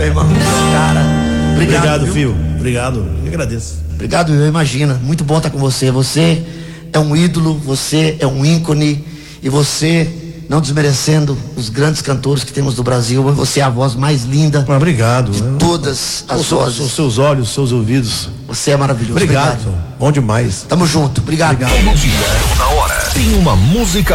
meu irmão. Cara, Obrigado, filho. Obrigado. Eu agradeço. Obrigado, eu imagino. Muito bom estar com você. Você é um ídolo, você é um ícone. E você, não desmerecendo os grandes cantores que temos do Brasil, você é a voz mais linda. Obrigado. De todas as vozes. Os seus olhos, seus ouvidos. Você é maravilhoso. Obrigado. Bom demais. Tamo junto. Obrigado. Na hora. Tem uma música